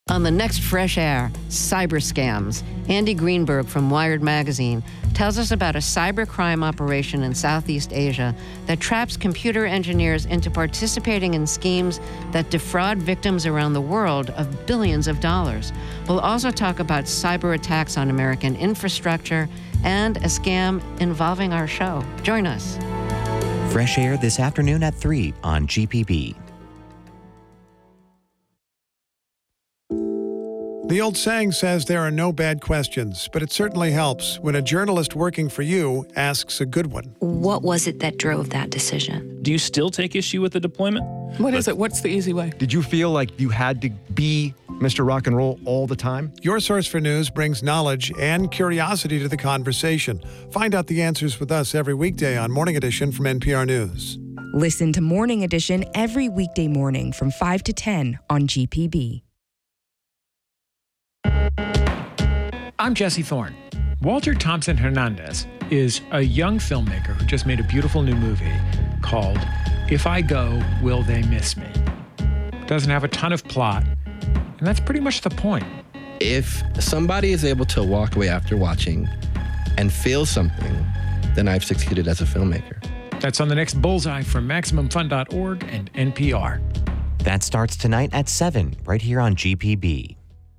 On the next Fresh Air, cyber scams, Andy Greenberg from Wired Magazine tells us about a cybercrime operation in Southeast Asia that traps computer engineers into participating in schemes that defraud victims around the world of billions of dollars. We'll also talk about cyber attacks on American infrastructure and a scam involving our show. Join us. Fresh Air this afternoon at 3 on GPB. The old saying says there are no bad questions, but it certainly helps when a journalist working for you asks a good one. What was it that drove that decision? Do you still take issue with the deployment? What is it? What's the easy way? Did you feel like you had to be Mr. Rock and Roll all the time? Your Source for News brings knowledge and curiosity to the conversation. Find out the answers with us every weekday on Morning Edition from NPR News. Listen to Morning Edition every weekday morning from 5 to 10 on GPB. I'm Jesse Thorne. Walter Thompson Hernandez is a young filmmaker who just made a beautiful new movie called If I Go, Will They Miss Me? Doesn't have a ton of plot, and that's pretty much the point. If somebody is able to walk away after watching and feel something, then I've succeeded as a filmmaker. That's on the next Bullseye from MaximumFun.org and NPR. That starts tonight at 7, right here on GPB.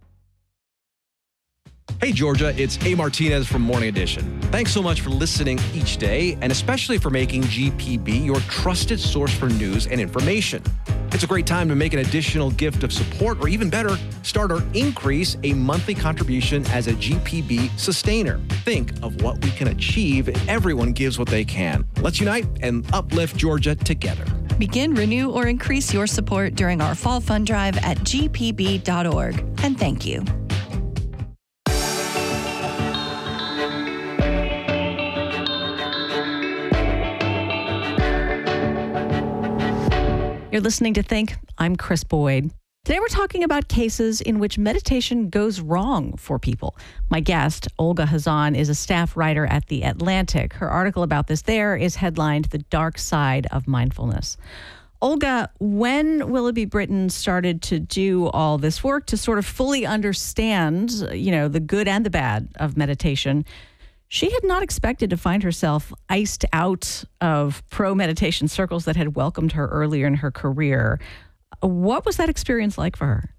Hey, Georgia, it's A. Martinez from Morning Edition. Thanks so much for listening each day, and especially for making GPB your trusted source for news and information. It's a great time to make an additional gift of support, or even better, start or increase a monthly contribution as a GPB sustainer. Think of what we can achieve if everyone gives what they can. Let's unite and uplift Georgia together. Begin, renew, or increase your support during our fall fund drive at gpb.org. And thank you. You're listening to Think. I'm Chris Boyd. Today we're talking about cases in which meditation goes wrong for people. My guest, Olga Khazan, is a staff writer at The Atlantic. Her article about this there is headlined The Dark Side of Mindfulness. Olga, when Willoughby Britton started to do all this work to sort of fully understand, the good and the bad of meditation, she had not expected to find herself iced out of pro-meditation circles that had welcomed her earlier in her career. What was that experience like for her?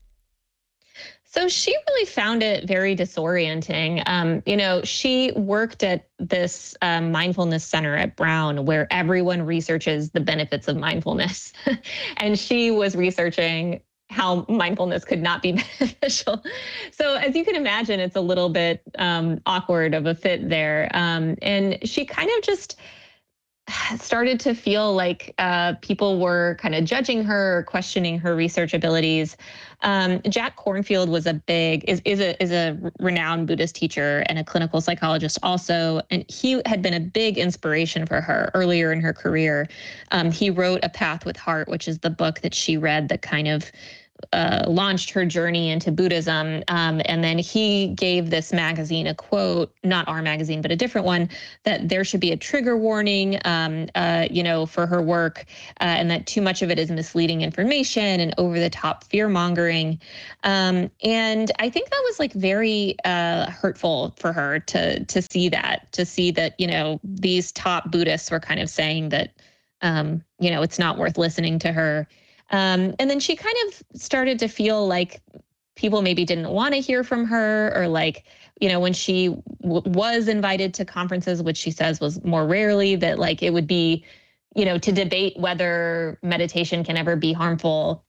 So she really found it very disorienting. She worked at this mindfulness center at Brown where everyone researches the benefits of mindfulness. And she was researching how mindfulness could not be beneficial. So as you can imagine, it's a little bit awkward of a fit there. And she kind of just started to feel like people were kind of judging her or questioning her research abilities. Jack Kornfield was is a renowned Buddhist teacher and a clinical psychologist also, and he had been a big inspiration for her earlier in her career. He wrote A Path with Heart, which is the book that she read that kind of launched her journey into Buddhism. And then he gave this magazine a quote, not our magazine, but a different one, that there should be a trigger warning, for her work, and that too much of it is misleading information and over-the-top fear-mongering. And I think that was very hurtful for her to see that, these top Buddhists were kind of saying that, it's not worth listening to her. And then she kind of started to feel like people maybe didn't want to hear from her, or when she was invited to conferences, which she says was more rarely, that it would be, to debate whether meditation can ever be harmful.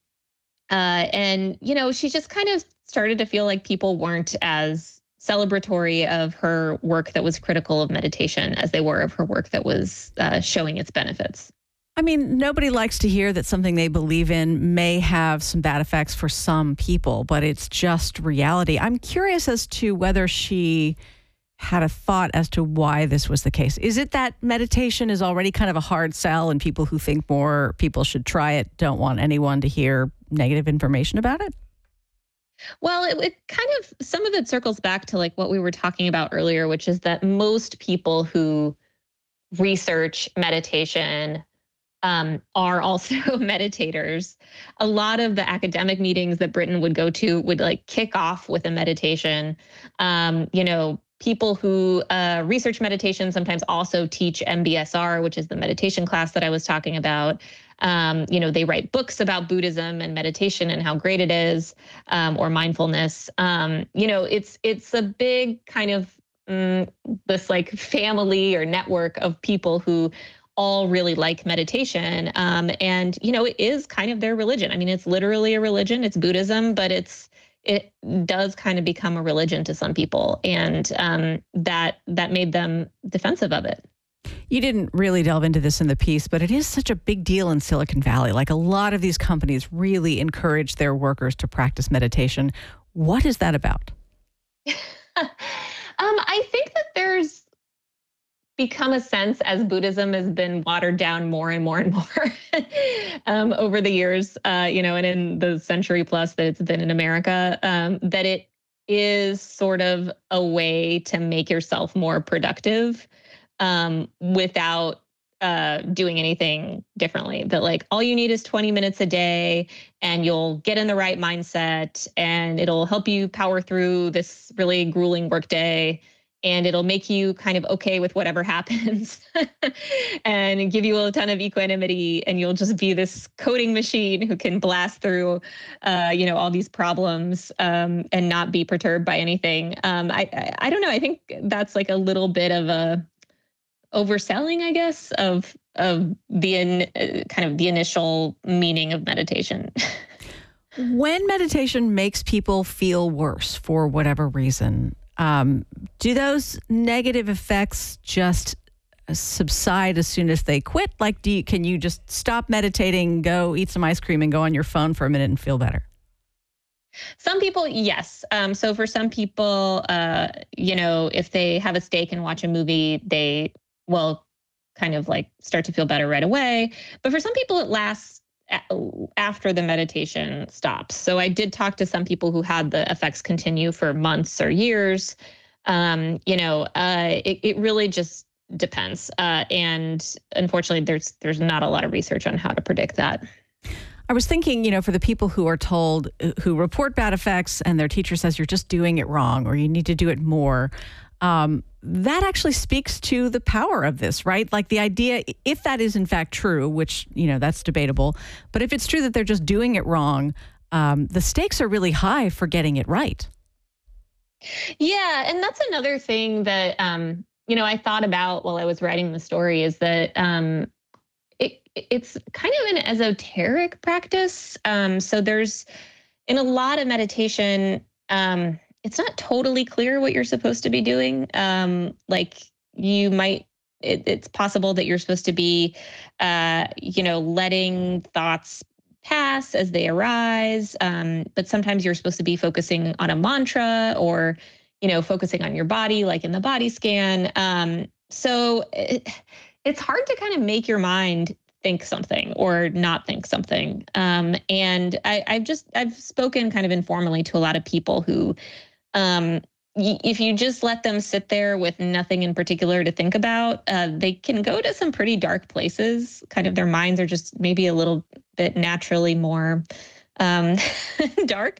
And she just kind of started to feel like people weren't as celebratory of her work that was critical of meditation as they were of her work that was showing its benefits. I mean, nobody likes to hear that something they believe in may have some bad effects for some people, but it's just reality. I'm curious as to whether she had a thought as to why this was the case. Is it that meditation is already kind of a hard sell and people who think more people should try it don't want anyone to hear negative information about it? Well, it kind of, some of it circles back to what we were talking about earlier, which is that most people who research meditation are also meditators. A lot of the academic meetings that Britton would go to would like kick off with a meditation. People who research meditation sometimes also teach MBSR, which is the meditation class that I was talking about. They write books about Buddhism and meditation and how great it is, or mindfulness. It's a big kind of this like family or network of people who all really like meditation. It is kind of their religion. I mean, it's literally a religion. It's Buddhism, but it does kind of become a religion to some people. And that made them defensive of it. You didn't really delve into this in the piece, but it is such a big deal in Silicon Valley. Like a lot of these companies really encourage their workers to practice meditation. What is that about? I think that there's become a sense as Buddhism has been watered down more and more and more over the years, and in the century plus that it's been in America, that it is sort of a way to make yourself more productive without doing anything differently. That like all you need is 20 minutes a day and you'll get in the right mindset and it'll help you power through this really grueling workday. And it'll make you kind of okay with whatever happens and give you a ton of equanimity. And you'll just be this coding machine who can blast through, all these problems and not be perturbed by anything. I don't know. I think that's like a little bit of a overselling, I guess, of the kind of the initial meaning of meditation. When meditation makes people feel worse for whatever reason, do those negative effects just subside as soon as they quit? Like, can you just stop meditating, go eat some ice cream, and go on your phone for a minute and feel better? Some people, yes. So for some people, if they have a steak and watch a movie, they will kind of like start to feel better right away. But for some people, it lasts after the meditation stops. So I did talk to some people who had the effects continue for months or years. It really just depends. And unfortunately, there's not a lot of research on how to predict that. I was thinking, for the people who are told, who report bad effects and their teacher says you're just doing it wrong or you need to do it more, that actually speaks to the power of this, right? Like the idea, if that is in fact true, which, that's debatable, but if it's true that they're just doing it wrong, the stakes are really high for getting it right. Yeah. And that's another thing that, I thought about while I was writing the story is that it's kind of an esoteric practice. So there's, in a lot of meditation, it's not totally clear what you're supposed to be doing. It's possible that you're supposed to be, letting thoughts pass as they arise. But sometimes you're supposed to be focusing on a mantra or, focusing on your body, like in the body scan. So it's hard to kind of make your mind think something or not think something. And I've spoken kind of informally to a lot of people who, if you just let them sit there with nothing in particular to think about, they can go to some pretty dark places. Kind of their minds are just maybe a little bit naturally more dark.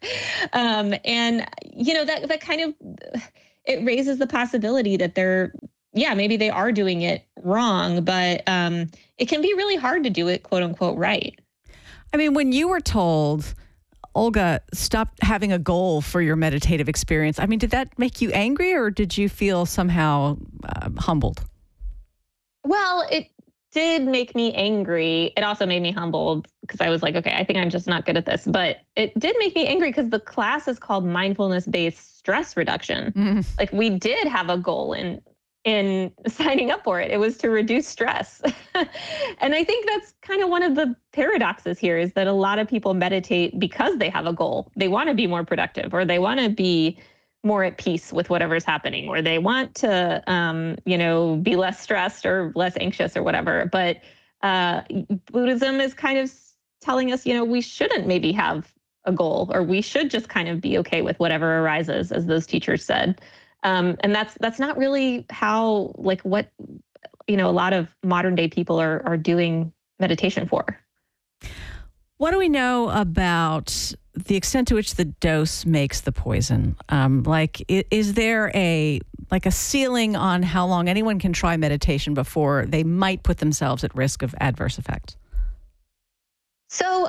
That kind of, it raises the possibility that maybe they are doing it wrong, but it can be really hard to do it, quote unquote, right. I mean, when you were told, Olga, stop having a goal for your meditative experience, I mean, did that make you angry or did you feel somehow humbled? Well, it did make me angry. It also made me humbled because I was like, okay, I think I'm just not good at this. But it did make me angry because the class is called mindfulness-based stress reduction. Mm-hmm. Like we did have a goal in signing up for it. It was to reduce stress. And I think that's kind of one of the paradoxes here is that a lot of people meditate because they have a goal. They want to be more productive or they want to be more at peace with whatever's happening or they want to, be less stressed or less anxious or whatever. But Buddhism is kind of telling us, we shouldn't maybe have a goal or we should just kind of be okay with whatever arises, as those teachers said. And that's not really how, a lot of modern day people are doing meditation for. What do we know about the extent to which the dose makes the poison? Is there a ceiling on how long anyone can try meditation before they might put themselves at risk of adverse effects? So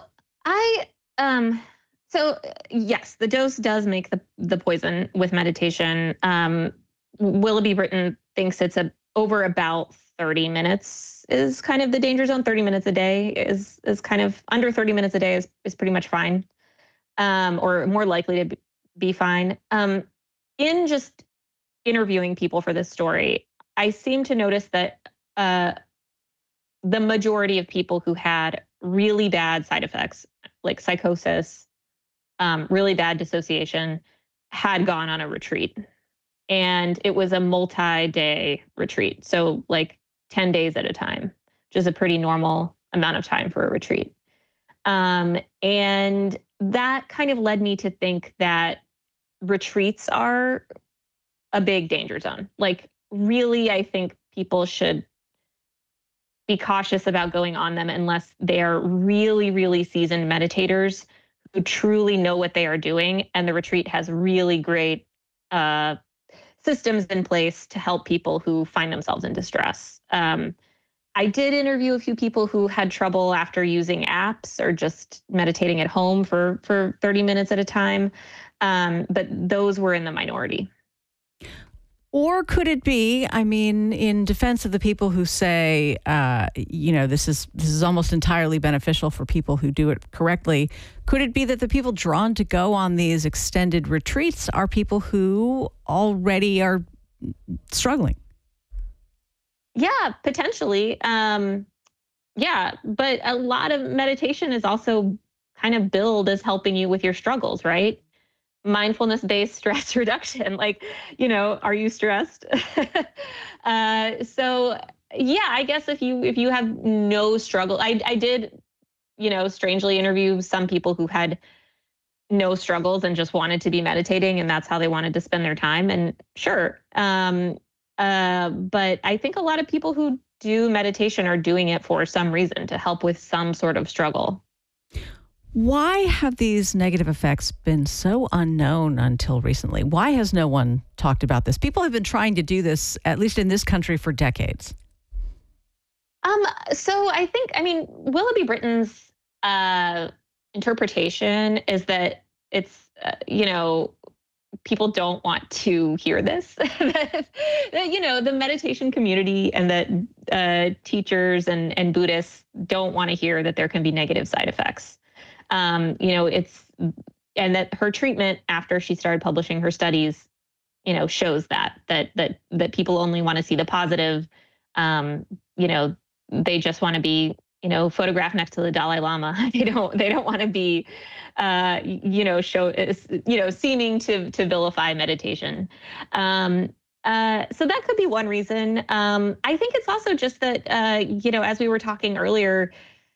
yes, the dose does make the poison with meditation. Willoughby Britton thinks it's over about 30 minutes is kind of the danger zone. 30 minutes a day is kind of under 30 minutes a day is pretty much fine, or more likely to be fine. In just interviewing people for this story, I seem to notice that the majority of people who had really bad side effects, like psychosis, really bad dissociation, had gone on a retreat. And it was a multi-day retreat. So like 10 days at a time, which is a pretty normal amount of time for a retreat. And that kind of led me to think that retreats are a big danger zone. Like, really, I think people should be cautious about going on them unless they are really, really seasoned meditators who truly know what they are doing. And the retreat has really great systems in place to help people who find themselves in distress. I did interview a few people who had trouble after using apps or just meditating at home for 30 minutes at a time, but those were in the minority. Or could it be, I mean, in defense of the people who say, this is almost entirely beneficial for people who do it correctly, could it be that the people drawn to go on these extended retreats are people who already are struggling? Yeah, potentially. Yeah, but a lot of meditation is also kind of billed as helping you with your struggles, right? Mindfulness-based stress reduction. Like, are you stressed? So yeah, I guess if you have no struggle, I did, strangely interview some people who had no struggles and just wanted to be meditating, and that's how they wanted to spend their time. And sure. But I think a lot of people who do meditation are doing it for some reason, to help with some sort of struggle. Why have these negative effects been so unknown until recently? Why has no one talked about this? People have been trying to do this, at least in this country, for decades. So I think, Willoughby Britton's interpretation is that it's, people don't want to hear this. that, the meditation community and that teachers and Buddhists don't want to hear that there can be negative side effects. And that her treatment after she started publishing her studies, shows that people only want to see the positive. They just want to be, photographed next to the Dalai Lama. They don't want to be, seeming to vilify meditation. So that could be one reason. I think it's also just that, as we were talking earlier,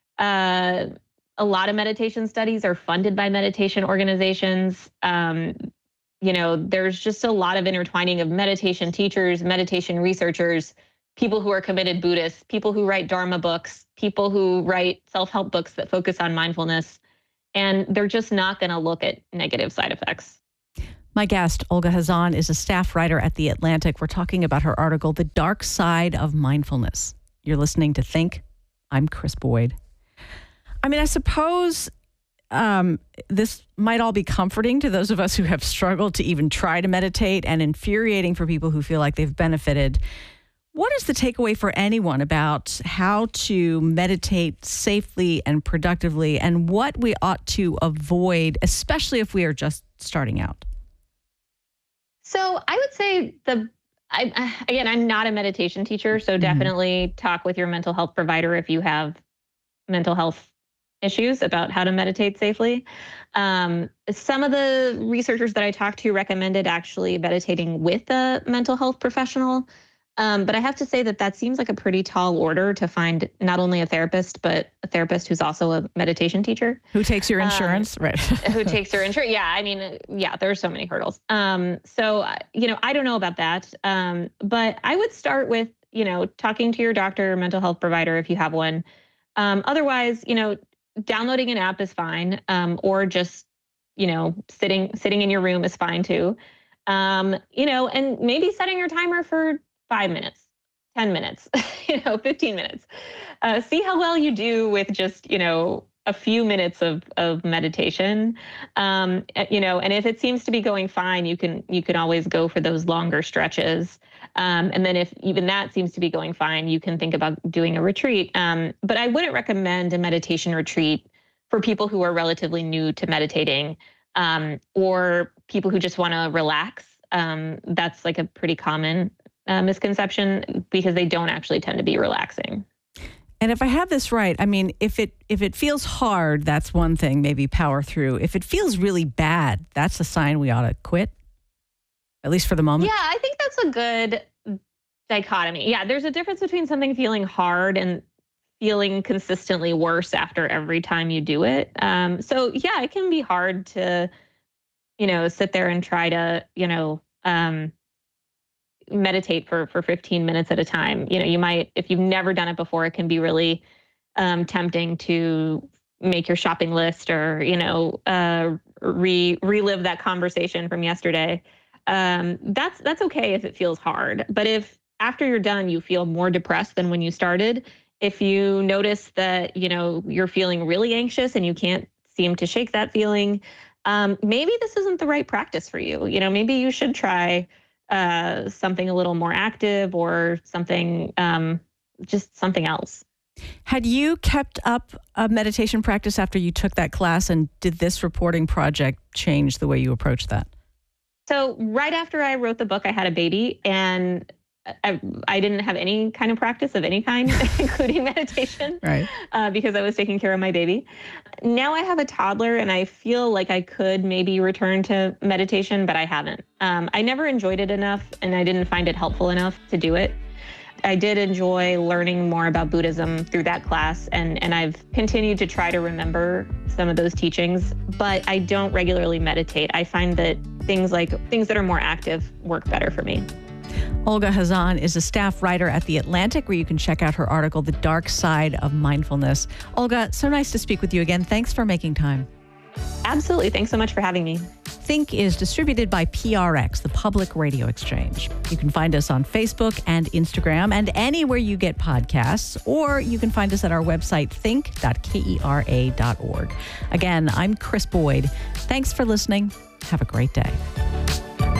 a lot of meditation studies are funded by meditation organizations. There's just a lot of intertwining of meditation teachers, meditation researchers, people who are committed Buddhists, people who write Dharma books, people who write self-help books that focus on mindfulness, and they're just not going to look at negative side effects. My guest, Olga Khazan, is a staff writer at The Atlantic. We're talking about her article, The Dark Side of Mindfulness. You're listening to Think. I'm Chris Boyd. I suppose this might all be comforting to those of us who have struggled to even try to meditate, and infuriating for people who feel like they've benefited. What is the takeaway for anyone about how to meditate safely and productively, and what we ought to avoid, especially if we are just starting out? So I would say I'm not a meditation teacher, so definitely talk with your mental health provider if you have mental health issues about how to meditate safely. Some of the researchers that I talked to recommended actually meditating with a mental health professional. But I have to say that seems like a pretty tall order to find not only a therapist, but a therapist who's also a meditation teacher. Who takes your insurance, right? Who takes your insurance. Yeah, there are so many hurdles. So I don't know about that. But I would start with, talking to your doctor or mental health provider if you have one. Otherwise, downloading an app is fine, or just, sitting in your room is fine too. And maybe setting your timer for 5 minutes, 10 minutes, 15 minutes. See how well you do with just, a few minutes of meditation. And if it seems to be going fine, you can always go for those longer stretches. And then if even that seems to be going fine, you can think about doing a retreat. But I wouldn't recommend a meditation retreat for people who are relatively new to meditating, or people who just want to relax. That's like a pretty common misconception, because they don't actually tend to be relaxing. And if I have this right, I mean, if it feels hard, that's one thing, maybe power through. If it feels really bad, that's a sign we ought to quit, at least for the moment. Yeah, I think that's a good dichotomy. Yeah, there's a difference between something feeling hard and feeling consistently worse after every time you do it. So yeah, it can be hard to, sit there and try to, meditate for 15 minutes at a time. You might, if you've never done it before, it can be really tempting to make your shopping list or, relive that conversation from yesterday. That's okay if it feels hard. But if after you're done, you feel more depressed than when you started, if you notice that, you're feeling really anxious and you can't seem to shake that feeling, maybe this isn't the right practice for you. Maybe you should try something a little more active, or something, just something else. Had you kept up a meditation practice after you took that class, and did this reporting project change the way you approach that? So right after I wrote the book, I had a baby, and I didn't have any kind of practice of any kind, including meditation, right? Because I was taking care of my baby. Now I have a toddler, and I feel like I could maybe return to meditation, but I haven't. I never enjoyed it enough, and I didn't find it helpful enough to do it. I did enjoy learning more about Buddhism through that class, and I've continued to try to remember some of those teachings, but I don't regularly meditate. I find that things that are more active work better for me. Olga Khazan is a staff writer at The Atlantic, where you can check out her article, The Dark Side of Mindfulness. Olga, so nice to speak with you again. Thanks for making time. Absolutely. Thanks so much for having me. Think is distributed by PRX, the Public Radio Exchange. You can find us on Facebook and Instagram and anywhere you get podcasts, or you can find us at our website, think.kera.org. Again, I'm Chris Boyd. Thanks for listening. Have a great day.